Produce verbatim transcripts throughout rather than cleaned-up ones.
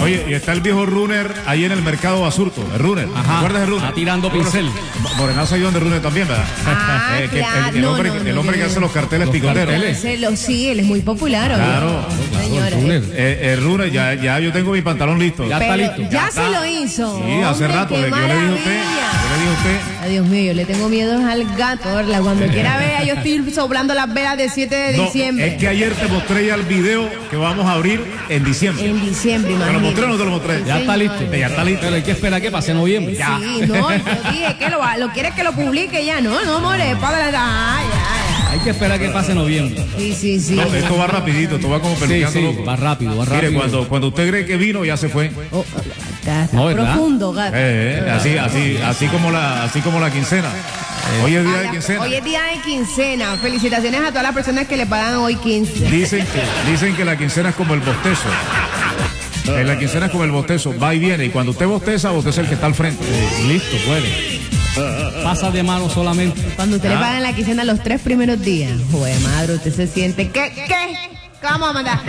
Oye, y está el viejo Runner ahí en el mercado Basurto, el Runner. Ajá. ¿Te acuerdas del Runner? Está tirando pincel. Morenazo ahí donde Runner también, ¿verdad? Ah, Eh, que claro. el, el No, hombre, no, el no, hombre yo que no. hace los carteles Los picoteros. carteles. Se lo, sí, él es muy popular. oye. Claro. Señora, el Runner. Eh, el Runner, ya, ya yo tengo mi pantalón listo. Ya pero está listo. ya Ya se está. lo hizo. Sí, hace Hombre, rato. qué le- Yo le dije a usted. maravilla. Yo le dije a usted. Ay, Dios mío, yo le tengo miedo al gato, Orla. Cuando quiera vea, yo estoy soplando las velas del siete de No, diciembre. es que ayer te mostré ya el video que vamos a abrir en diciembre. En diciembre, ¿Te lo imagínate. mostré o no te lo mostré? Ya está señor. listo. Ya está listo. Pero hay que esperar que pase noviembre. Ya. Sí, no, yo dije que lo, lo quieres que lo publique ya, no, no, more, para la, ay, ay, Hay que esperar que pase noviembre. ay. Sí, sí, sí. No, esto va rapidito, esto va como Sí, peluqueando sí, loco. va rápido, va rápido. Mire, cuando, cuando usted cree que vino, ya se fue. Oh, está, está No, ¿verdad? profundo, gato. Eh, eh, así, así, así como la, así como la quincena. Hoy es día de quincena. Hoy es día de quincena. Felicitaciones a todas las personas que le pagan hoy quince. Dicen que, dicen que la quincena es como el bostezo. Eh, la quincena es como el bostezo, va y viene. Y cuando usted bosteza, bosteza el que está al frente. Listo, puede. Pasa de mano solamente. Cuando usted Ah. le pagan la quincena los tres primeros días. Joder, madre, usted se siente. ¿Qué? ¿Qué? ¿Cómo vamos a mandar?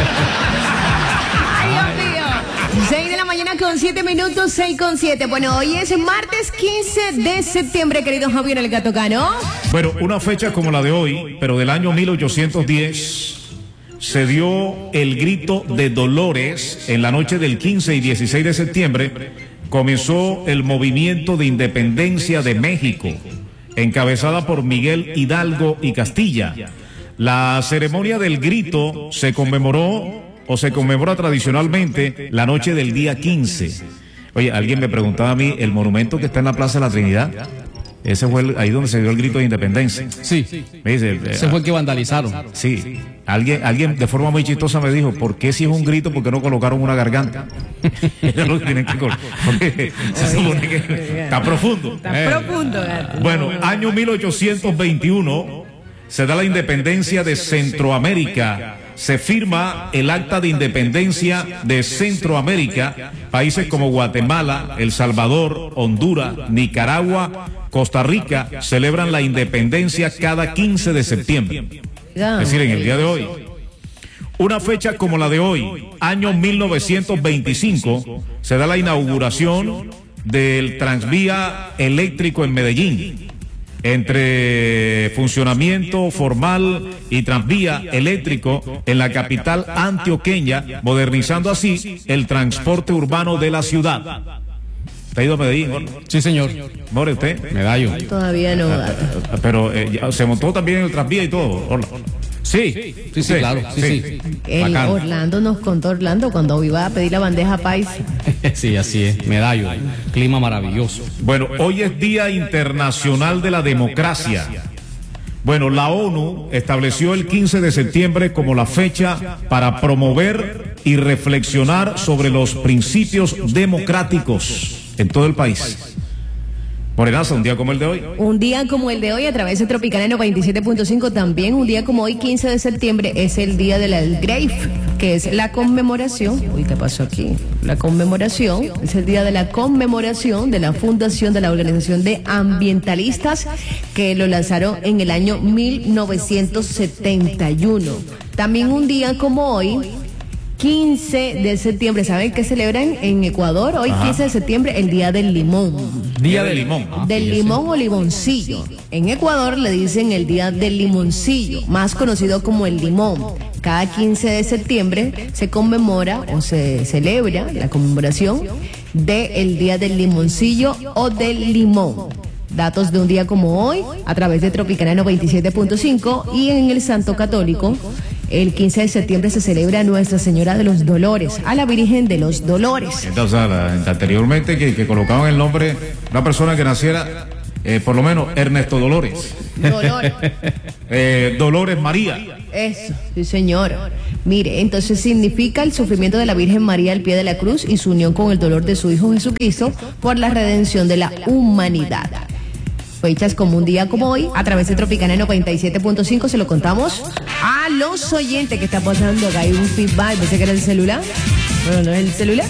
Ay, Dios mío. seis de la mañana con siete minutos, seis con siete. Bueno, hoy es martes quince de septiembre, querido Javier el Gato Cano. Bueno, una fecha como la de hoy, pero del año mil ochocientos diez, se dio el grito de Dolores en la noche del quince y dieciséis de septiembre. Comenzó el movimiento de independencia de México, encabezada por Miguel Hidalgo y Castilla. La ceremonia del grito se conmemoró o se conmemora tradicionalmente la noche del día quince. Oye, alguien me preguntaba a mí, el monumento que está en la Plaza de la Trinidad, ese fue el- ahí donde se dio el grito de independencia. Sí, Me dice, ese fue el que vandalizaron. sí, alguien, alguien de forma muy chistosa me dijo, ¿por qué si es un grito, por qué no colocaron una garganta? Eso es lo que tienen que col- porque se supone que está profundo. Está Eh. profundo, gato. Bueno, año mil ochocientos veintiuno se da la independencia de Centroamérica. Se firma el acta de independencia de Centroamérica. Países como Guatemala, El Salvador, Honduras, Nicaragua, Costa Rica celebran la independencia cada quince de septiembre. Es decir, en el día de hoy. Una fecha como la de hoy, año mil novecientos veinticinco, se da la inauguración del tranvía eléctrico en Medellín. Entre funcionamiento formal y tranvía eléctrico en la capital antioqueña, modernizando así el transporte urbano de la ciudad. ¿Te ha ido a Medellín, Jorge? Sí, señor. ¿More usted? Medallo. Todavía no, gato. Pero eh, ya se montó también en el tranvía y todo. Hola. Sí, sí, sí, claro. Sí, sí. El Bacano. Orlando nos contó Orlando cuando iba a pedir la bandeja paisa. Sí, así es. Medallo. Clima maravilloso. Bueno, hoy es Día Internacional de la Democracia. Bueno, la ONU estableció el quince de septiembre como la fecha para promover y reflexionar sobre los principios democráticos en todo el país. Morenaza, un día como el de hoy. Un día como el de hoy, a través de Tropicana noventa y siete punto cinco, también un día como hoy, quince de septiembre, es el día de la Grave, que es la conmemoración. Uy, ¿qué pasó aquí? La conmemoración, es el día de la conmemoración de la fundación de la Organización de Ambientalistas, que lo lanzaron en el año mil novecientos setenta y uno. También un día como hoy, quince de septiembre, ¿saben qué celebran en Ecuador? Hoy, Ajá. quince de septiembre, el día del limón. Día del limón. Del limón o limoncillo. En Ecuador le dicen el día del limoncillo, más conocido como el limón. Cada quince de septiembre se conmemora o se celebra la conmemoración del día del limoncillo o del limón. Datos de un día como hoy a través de Tropicana noventa y siete punto cinco, y en el Santo Católico el quince de septiembre se celebra a Nuestra Señora de los Dolores, a la Virgen de los Dolores. Entonces, o sea, la- anteriormente que, que colocaban el nombre de una persona que naciera, eh, por lo menos Ernesto Dolores, Dolores. eh, Dolores María. Eso, sí señor. Mire, entonces significa el sufrimiento de la Virgen María al pie de la cruz y su unión con el dolor de su Hijo Jesucristo por la redención de la humanidad. Fechas como un día como hoy, a través de Tropicana noventa y siete punto cinco, se lo contamos a los oyentes que está pasando. Acá hay un feedback, pensé que era el celular. Bueno, no es el celular.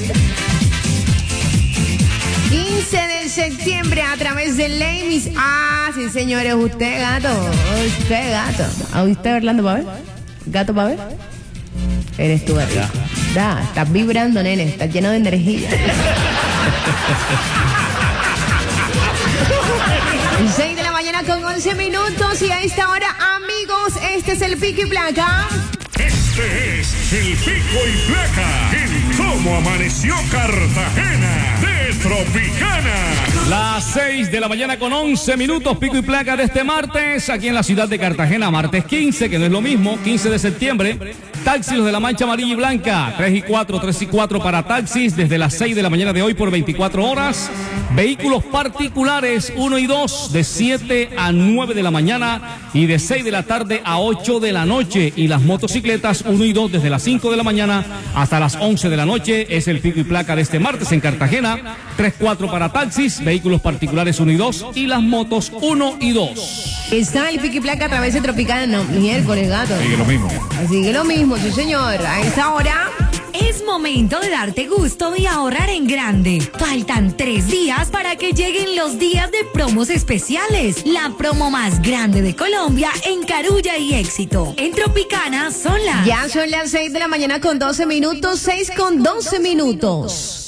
quince de septiembre a través de Lemis. Ah, sí, señores, usted gato. Usted gato. ¿A usted, Orlando, va a ver? ¿Gato va a ver? Eres tú, David. Da, estás vibrando, nene, estás lleno de energía. seis de la mañana con once minutos y a esta hora, amigos, este es el Pico y Placa. Este es el Pico y Placa en Cómo Amaneció Cartagena de Tropicana. Las seis de la mañana con once minutos, Pico y Placa de este martes, aquí en la ciudad de Cartagena, martes quince, que no es lo mismo, quince de septiembre. Taxis los de la mancha amarilla y blanca, tres y cuatro, tres y cuatro para taxis, desde las seis de la mañana de hoy por veinticuatro horas. Vehículos particulares uno y dos, de siete a nueve de la mañana y de seis de la tarde a ocho de la noche. Y las motocicletas uno y dos, desde las cinco de la mañana hasta las once de la noche. Es el Pico y Placa de este martes en Cartagena. tres cuatro para taxis, vehículos particulares uno y dos y las motos uno y dos. Está el Pico y Placa a través de Tropicana, no, miércoles, gato. Sigue lo mismo. Así que lo mismo, sí señor. A esta hora es momento de darte gusto y ahorrar en grande. Faltan tres días para que lleguen los días de promos especiales. La promo más grande de Colombia en Carulla y Éxito. En Tropicana son las... Ya son las seis de la mañana con doce minutos, seis con doce minutos.